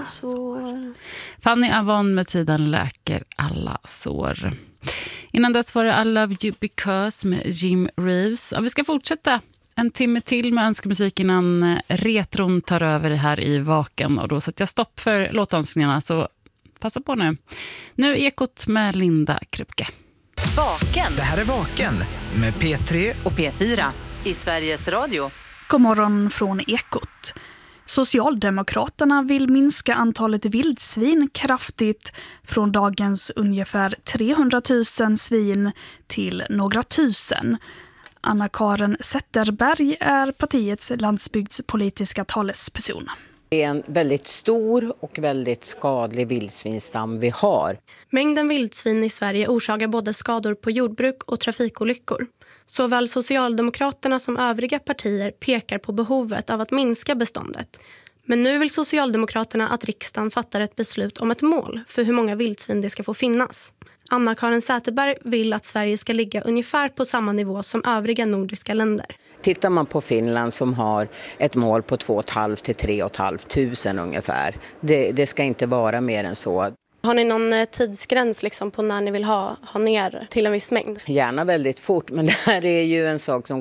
sår. Fanny Avon med Tiden läker alla sår. Innan dess var det I Love You Because med Jim Reeves. Och vi ska fortsätta en timme till med önskemusik innan retron tar över här i Vaken. Och då sätter jag stopp för låtönskningarna, så passa på nu. Nu Ekot med Linda Krupke. Vaken. Det här är Vaken med P3 och P4 i Sveriges Radio. God morgon från Ekot. Socialdemokraterna vill minska antalet vildsvin kraftigt från dagens ungefär 300 000 svin till några tusen. Anna-Karin Zetterberg är partiets landsbygdspolitiska talesperson. Det är en väldigt stor och väldigt skadlig vildsvinstam vi har. Mängden vildsvin i Sverige orsakar både skador på jordbruk och trafikolyckor. Såväl Socialdemokraterna som övriga partier pekar på behovet av att minska beståndet. Men nu vill Socialdemokraterna att riksdagen fattar ett beslut om ett mål för hur många vildsvin det ska få finnas. Anna-Karin Zetterberg vill att Sverige ska ligga ungefär på samma nivå som övriga nordiska länder. Tittar man på Finland som har ett mål på 2 500 till 3 500 ungefär. Det ska inte vara mer än så. Har ni någon tidsgräns på när ni vill ha ner till en viss mängd? Gärna väldigt fort, men det här är ju en sak som